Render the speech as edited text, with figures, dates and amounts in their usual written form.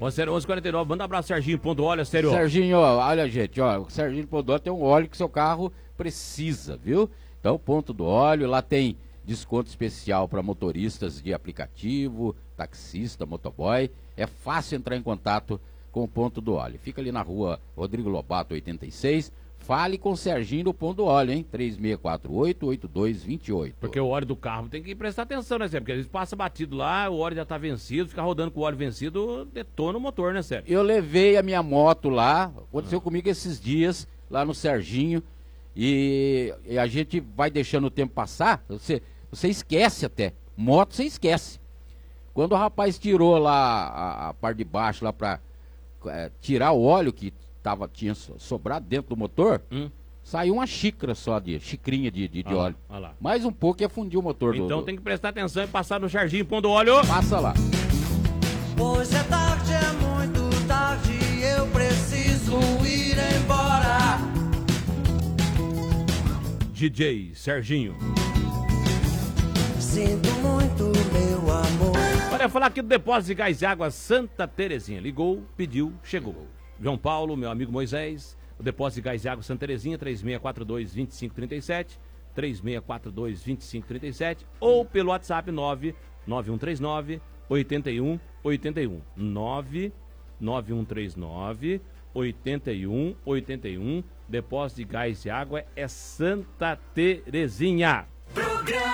Sério, 11h49, manda um abraço, Serginho, Ponto Óleo, sério. Serginho, ó, olha, gente, ó, o Serginho Ponto do Óleo tem um óleo que seu carro precisa, viu? Então, Ponto do Óleo, lá tem desconto especial para motoristas de aplicativo, taxista, motoboy. É fácil entrar em contato com o Ponto do Óleo. Fica ali na rua Rodrigo Lobato, 86. Fale com o Serginho do Ponto do Óleo, hein? 3648-8228. Porque o óleo do carro tem que prestar atenção, né, Sérgio? Porque às vezes passa batido lá, o óleo já tá vencido, ficar rodando com o óleo vencido, detona o motor, né, Sérgio? Eu levei a minha moto lá, aconteceu comigo esses dias, lá no Serginho, e a gente vai deixando o tempo passar, você esquece até, moto você esquece. Quando o rapaz tirou lá a parte de baixo lá pra tirar o óleo que tinha sobrado dentro do motor, saiu uma xicrinha de óleo. Lá. Mais um pouco ia fundir o motor. Então tem que prestar atenção e passar no Serginho Ponto do Óleo. Passa lá. Hoje é tarde, é muito tarde, eu preciso ir embora. DJ Serginho. Sinto muito, meu amor. Olha, falar aqui do depósito de gás e água Santa Terezinha. Ligou, pediu, chegou. João Paulo, meu amigo Moisés, o depósito de gás e água Santa Terezinha, 3642-2537, 3642-2537, ou pelo WhatsApp 99139-8181, 99139-8181, depósito de gás e água é Santa Terezinha.